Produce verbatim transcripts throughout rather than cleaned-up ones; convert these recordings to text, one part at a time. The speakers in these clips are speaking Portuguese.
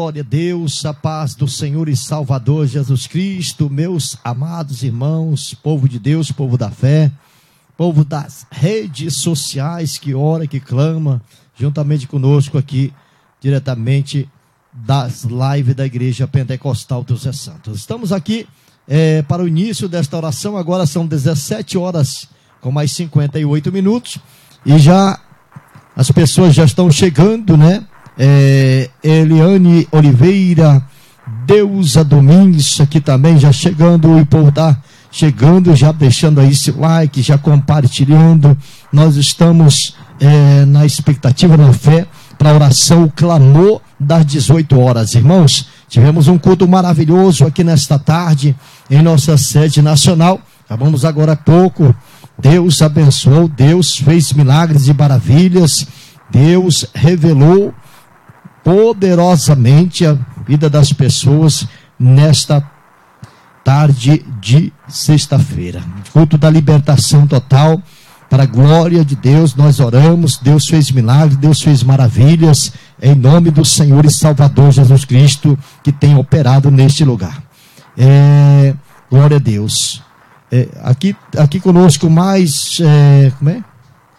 Glória a Deus, a paz do Senhor e Salvador Jesus Cristo, meus amados irmãos, povo de Deus, povo da fé, povo das redes sociais que ora, que clama, juntamente conosco aqui, diretamente das lives da Igreja Pentecostal dos Zé Santos. Estamos aqui é, para o início desta oração, agora são dezessete horas com mais cinquenta e oito minutos, e já as pessoas já estão chegando, né? É, Eliane Oliveira, Deusa Domingues aqui também já chegando, o povo está chegando, já deixando aí seu like, já compartilhando. Nós estamos é, na expectativa, na fé, para a oração, o clamor das dezoito horas. Irmãos, tivemos um culto maravilhoso aqui nesta tarde, em nossa sede nacional. Acabamos agora há pouco. Deus abençoou, Deus fez milagres e maravilhas, Deus revelou poderosamente a vida das pessoas nesta tarde de sexta-feira. Culto da libertação total, para a glória de Deus, nós oramos, Deus fez milagres, Deus fez maravilhas, em nome do Senhor e Salvador Jesus Cristo, que tem operado neste lugar. É, glória a Deus. É, aqui, aqui conosco mais, é, como é?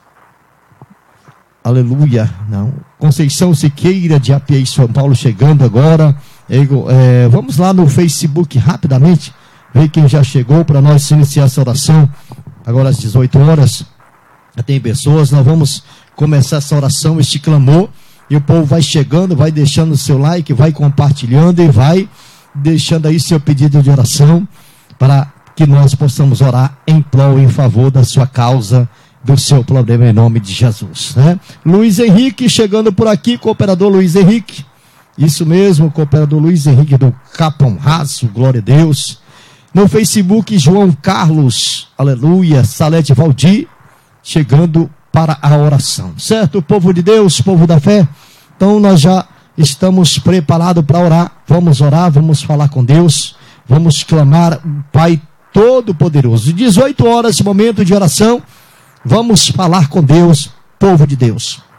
Aleluia, não. Conceição Siqueira de Apiei, São Paulo, chegando agora. É, vamos lá no Facebook rapidamente, ver quem já chegou para nós iniciar essa oração. Agora às dezoito horas, já tem pessoas, nós vamos começar essa oração, este clamor, e o povo vai chegando, vai deixando o seu like, vai compartilhando e vai deixando aí seu pedido de oração, para que nós possamos orar em prol, em favor da sua causa, do seu problema, em nome de Jesus, né? Luiz Henrique chegando por aqui, cooperador Luiz Henrique, isso mesmo, cooperador Luiz Henrique do Capão Raso, glória a Deus. No Facebook, João Carlos, aleluia, Salete Valdir, chegando para a oração, certo? Povo de Deus, povo da fé, então nós já estamos preparados para orar, vamos orar, vamos falar com Deus, vamos clamar o Pai Todo-Poderoso. dezoito horas, momento de oração. Vamos falar com Deus, povo de Deus.